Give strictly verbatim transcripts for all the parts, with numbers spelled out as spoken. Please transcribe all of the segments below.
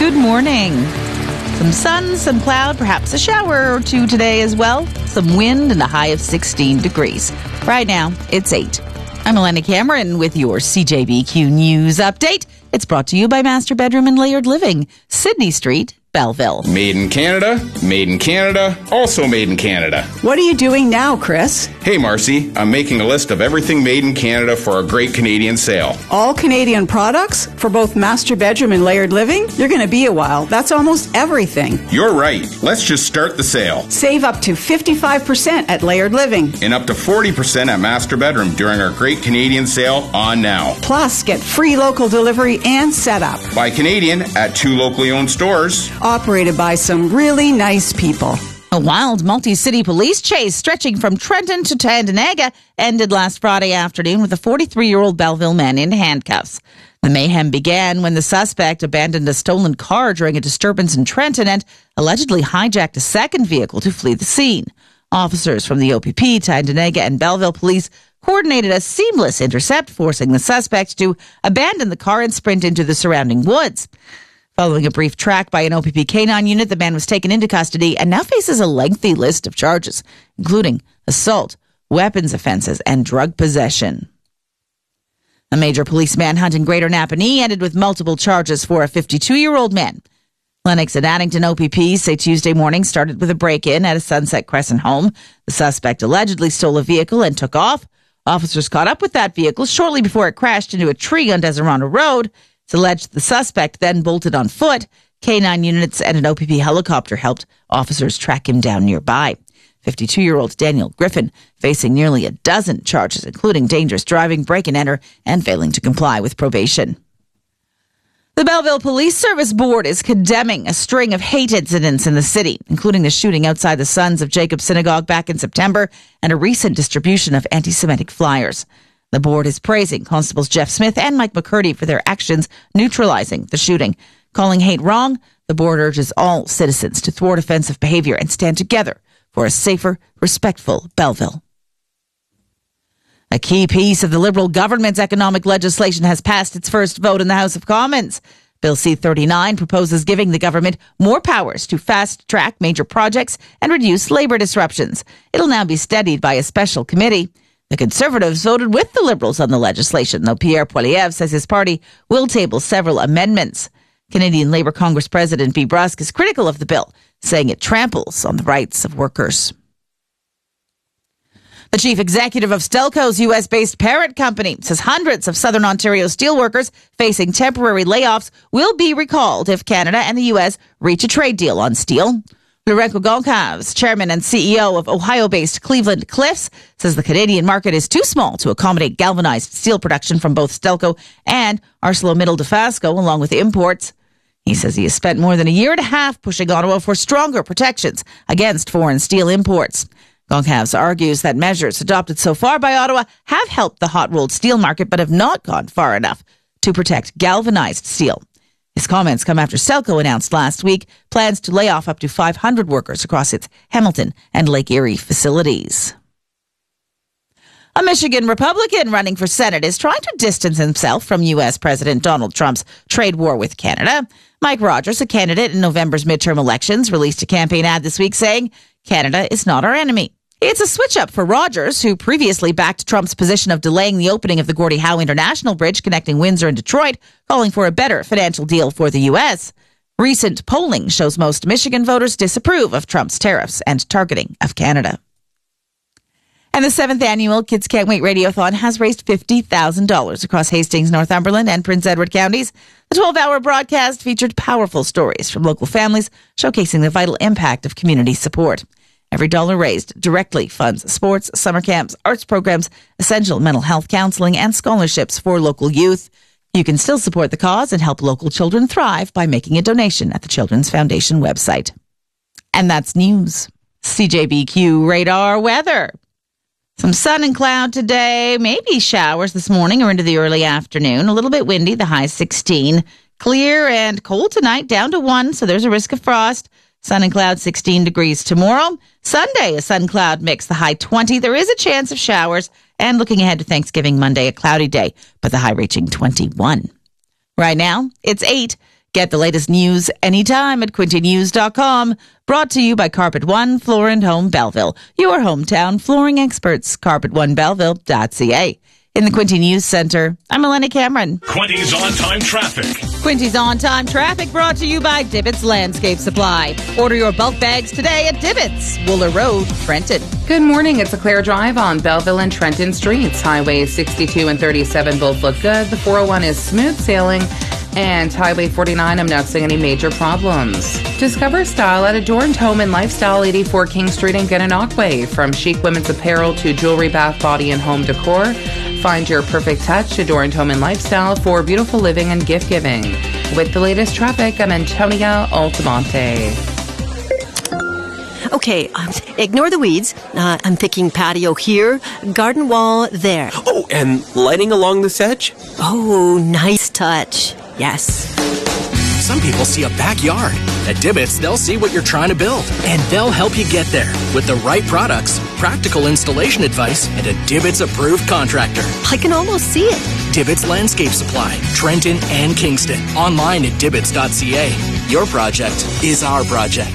Good morning. Some sun, some cloud, perhaps a shower or two today as well. Some wind and a high of sixteen degrees. Right now, it's eight. I'm Elena Cameron with your C J B Q News Update. It's brought to you by Master Bedroom and Layered Living, Sydney Street, Belleville. Made in Canada, made in Canada, also made in Canada. What are you doing now, Chris? Hey, Marcy, I'm making a list of everything made in Canada for a great Canadian sale. All Canadian products for both Master Bedroom and Layered Living? You're going to be a while. That's almost everything. You're right. Let's just start the sale. Save up to fifty-five percent at Layered Living. And up to forty percent at Master Bedroom during our great Canadian sale on now. Plus, get free local delivery and setup. Buy Canadian at two locally owned stores. Operated by some really nice people. A wild multi-city police chase stretching from Trenton to Tyendinaga ended last Friday afternoon with a forty-three-year-old Belleville man in handcuffs. The mayhem began when the suspect abandoned a stolen car during a disturbance in Trenton and allegedly hijacked a second vehicle to flee the scene. Officers from the O P P, Tyendinaga, and Belleville police coordinated a seamless intercept, forcing the suspect to abandon the car and sprint into the surrounding woods. Following a brief track by an O P P K nine unit, the man was taken into custody and now faces a lengthy list of charges, including assault, weapons offenses, and drug possession. A major police manhunt in Greater Napanee ended with multiple charges for a fifty-two-year-old man. Lennox and Addington O P Ps say Tuesday morning started with a break-in at a Sunset Crescent home. The suspect allegedly stole a vehicle and took off. Officers caught up with that vehicle shortly before it crashed into a tree on Deserano Road. It's alleged the suspect then bolted on foot. K nine units and an O P P helicopter helped officers track him down nearby. fifty-two-year-old Daniel Griffin facing nearly a dozen charges, including dangerous driving, break-and-enter, and failing to comply with probation. The Belleville Police Service Board is condemning a string of hate incidents in the city, including the shooting outside the Sons of Jacob Synagogue back in September and a recent distribution of anti-Semitic flyers. The board is praising Constables Jeff Smith and Mike McCurdy for their actions neutralizing the shooting. Calling hate wrong, the board urges all citizens to thwart offensive behavior and stand together for a safer, respectful Belleville. A key piece of the Liberal government's economic legislation has passed its first vote in the House of Commons. Bill C thirty-nine proposes giving the government more powers to fast-track major projects and reduce labor disruptions. It'll now be studied by a special committee. The Conservatives voted with the Liberals on the legislation, though Pierre Poilievre says his party will table several amendments. Canadian Labour Congress President Bea Brusk is critical of the bill, saying it tramples on the rights of workers. The chief executive of Stelco's U S-based parent company says hundreds of Southern Ontario steelworkers facing temporary layoffs will be recalled if Canada and the U S reach a trade deal on steel. Lourenco Goncalves, chairman and C E O of Ohio-based Cleveland Cliffs, says the Canadian market is too small to accommodate galvanized steel production from both Stelco and ArcelorMittal Dofasco, along with imports. He says he has spent more than a year and a half pushing Ottawa for stronger protections against foreign steel imports. Goncalves argues that measures adopted so far by Ottawa have helped the hot-rolled steel market but have not gone far enough to protect galvanized steel. His comments come after Stelco announced last week plans to lay off up to five hundred workers across its Hamilton and Lake Erie facilities. A Michigan Republican running for Senate is trying to distance himself from U S President Donald Trump's trade war with Canada. Mike Rogers, a candidate in November's midterm elections, released a campaign ad this week saying, "Canada is not our enemy." It's a switch-up for Rogers, who previously backed Trump's position of delaying the opening of the Gordie Howe International Bridge connecting Windsor and Detroit, calling for a better financial deal for the U S. Recent polling shows most Michigan voters disapprove of Trump's tariffs and targeting of Canada. And the seventh annual Kids Can't Wait Radiothon has raised fifty thousand dollars across Hastings, Northumberland, and Prince Edward counties. The twelve-hour broadcast featured powerful stories from local families, showcasing the vital impact of community support. Every dollar raised directly funds sports, summer camps, arts programs, essential mental health counseling, and scholarships for local youth. You can still support the cause and help local children thrive by making a donation at the Children's Foundation website. And that's news. C J B Q radar weather. Some sun and cloud today, maybe showers this morning or into the early afternoon. A little bit windy, the high sixteen. Clear and cold tonight, down to one, so there's a risk of frost. Sun and cloud, sixteen degrees tomorrow. Sunday, a sun-cloud mix, the high twenty. There is a chance of showers. And looking ahead to Thanksgiving Monday, a cloudy day, but the high reaching twenty-one. Right now, it's eight. Get the latest news anytime at quinty news dot com. Brought to you by Carpet One Floor and Home Belleville, your hometown flooring experts. carpet one belleville dot c a. In the Quinty News Center, I'm Elena Cameron. Quinty's on-time traffic. Quinty's on-time traffic brought to you by Dibbits Landscape Supply. Order your bulk bags today at Dibbits, Wooler Road, Trenton. Good morning. It's a clear drive on Belleville and Trenton streets. Highway sixty-two and thirty-seven both look good. The four oh one is smooth sailing. And Highway forty-nine, I'm not seeing any major problems. Discover style at Adorned Home and Lifestyle, eighty-four King Street in Gananoque. From chic women's apparel to jewelry, bath, body, and home decor, find your perfect touch, Adorned Home and Lifestyle, for beautiful living and gift giving. With the latest traffic, I'm Antonia Altamonte. Okay, um, ignore the weeds. Uh, I'm thinking patio here, garden wall there. Oh, and lighting along this edge? Oh, nice touch. Yes. Some people see a backyard. At Dibbits, they'll see what you're trying to build, and they'll help you get there with the right products, practical installation advice, and a Dibbits-approved contractor. I can almost see it. Dibbits Landscape Supply, Trenton and Kingston. Online at dibbits dot c a. Your project is our project.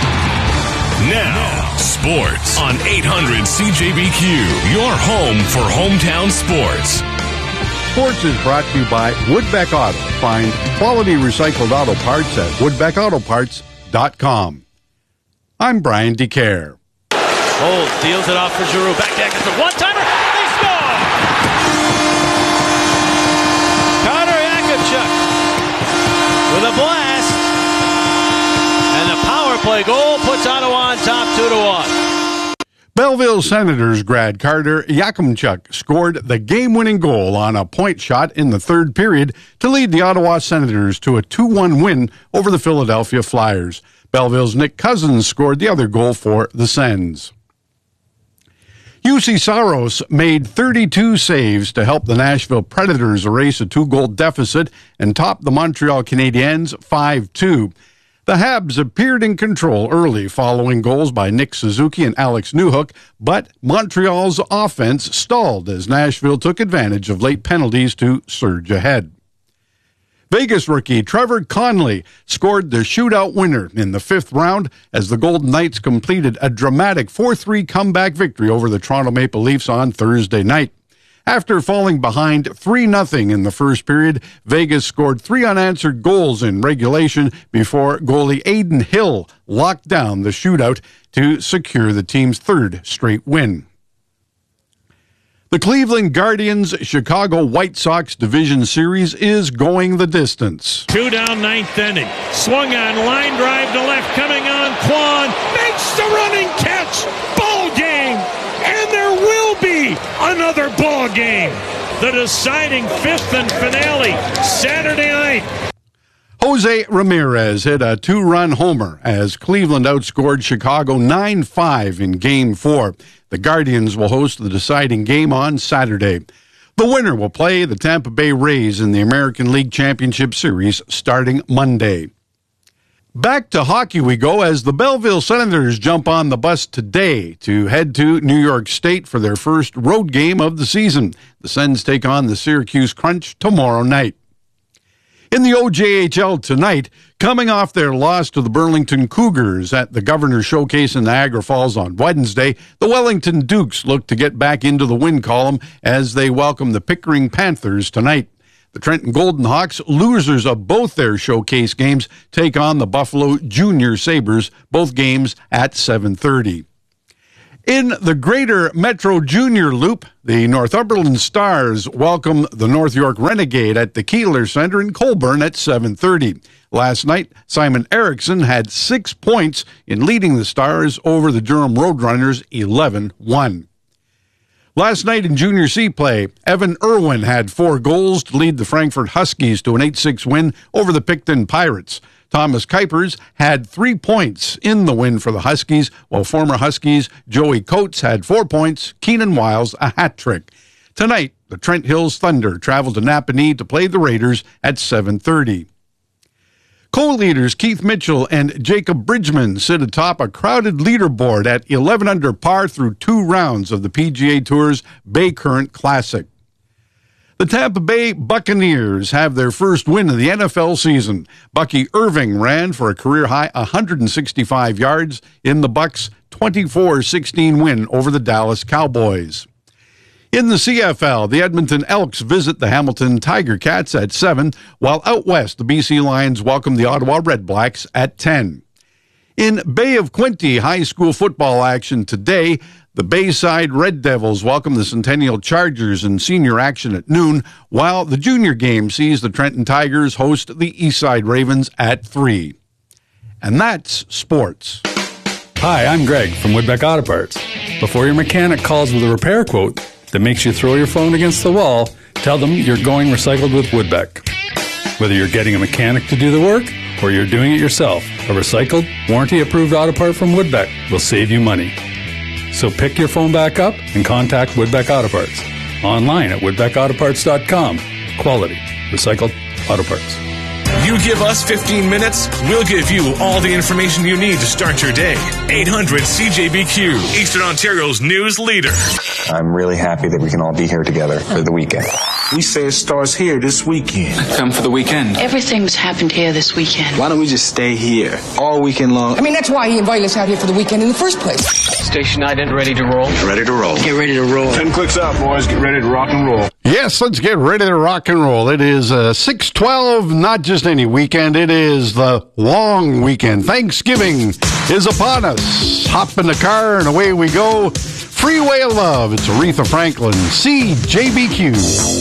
Now, sports on eight hundred C J B Q, your home for hometown sports. Sports is brought to you by Woodbeck Auto. Find quality recycled auto parts at woodbeck auto parts dot com. I'm Brian DeCare. Holt deals it off for Giroux. Back to Atkinson. One-timer. They score! Connor Yakupchuk with a blast. And the power play goal puts Ottawa on top two to one. Belleville Senators grad Carter Yakupchuk scored the game-winning goal on a point shot in the third period to lead the Ottawa Senators to a two one win over the Philadelphia Flyers. Belleville's Nick Cousins scored the other goal for the Sens. U C Saros made thirty-two saves to help the Nashville Predators erase a two-goal deficit and top the Montreal Canadiens five two. The Habs appeared in control early following goals by Nick Suzuki and Alex Newhook, but Montreal's offense stalled as Nashville took advantage of late penalties to surge ahead. Vegas rookie Trevor Conley scored the shootout winner in the fifth round as the Golden Knights completed a dramatic four three comeback victory over the Toronto Maple Leafs on Thursday night. After falling behind three nothing in the first period, Vegas scored three unanswered goals in regulation before goalie Aiden Hill locked down the shootout to secure the team's third straight win. The Cleveland Guardians Chicago White Sox Division Series is going the distance. Two down, ninth inning. Swung on, line drive to left, coming on, Kwan makes the running catch. Ball game. And there will be another ball game. The deciding fifth and finale, Saturday night. Jose Ramirez hit a two-run homer as Cleveland outscored Chicago nine five in Game four. The Guardians will host the deciding game on Saturday. The winner will play the Tampa Bay Rays in the American League Championship Series starting Monday. Back to hockey we go as the Belleville Senators jump on the bus today to head to New York State for their first road game of the season. The Sens take on the Syracuse Crunch tomorrow night. In the O J H L tonight, coming off their loss to the Burlington Cougars at the Governor Showcase in Niagara Falls on Wednesday, the Wellington Dukes look to get back into the win column as they welcome the Pickering Panthers tonight. The Trenton Golden Hawks, losers of both their showcase games, take on the Buffalo Junior Sabres, both games at seven thirty. In the Greater Metro Junior Loop, the Northumberland Stars welcome the North York Renegade at the Keeler Center in Colburn at seven thirty. Last night, Simon Erickson had six points in leading the Stars over the Durham Roadrunners eleven one. Last night in Junior C play, Evan Irwin had four goals to lead the Frankfurt Huskies to an eight six win over the Picton Pirates. Thomas Kuipers had three points in the win for the Huskies, while former Huskies Joey Coates had four points, Keenan Wiles a hat trick. Tonight, the Trent Hills Thunder travel to Napanee to play the Raiders at seven thirty. Co-leaders Keith Mitchell and Jacob Bridgman sit atop a crowded leaderboard at eleven under par through two rounds of the P G A Tour's Bay Current Classic. The Tampa Bay Buccaneers have their first win of the N F L season. Bucky Irving ran for a career-high one hundred sixty-five yards in the Bucs' twenty-four sixteen win over the Dallas Cowboys. In the C F L, the Edmonton Elks visit the Hamilton Tiger Cats at seven, while out west, the B C Lions welcome the Ottawa Red Blacks at ten. In Bay of Quinte high school football action today, the Bayside Red Devils welcome the Centennial Chargers in senior action at noon, while the junior game sees the Trenton Tigers host the Eastside Ravens at three. And that's sports. Hi, I'm Greg from Woodbeck Auto Parts. Before your mechanic calls with a repair quote that makes you throw your phone against the wall, tell them you're going recycled with Woodbeck. Whether you're getting a mechanic to do the work or you're doing it yourself, a recycled, warranty-approved auto part from Woodbeck will save you money. So pick your phone back up and contact Woodbeck Auto Parts. Online at woodbeck auto parts dot com. Quality, recycled auto parts. You give us fifteen minutes, we'll give you all the information you need to start your day. eight hundred C J B Q, Eastern Ontario's news leader. I'm really happy that we can all be here together for the weekend. We say it starts here this weekend. Come for the weekend. Everything's happened here this weekend. Why don't we just stay here all weekend long? I mean, that's why he invited us out here for the weekend in the first place. Station ident ready to roll? Ready to roll. Get ready to roll. Ten clicks out, boys. Get ready to rock and roll. Yes, let's get ready to rock and roll. It is uh, six twelve, not just any weekend. It is the long weekend. Thanksgiving is upon us. Hop in the car and away we go. Freeway of Love. It's Aretha Franklin, C J B Q.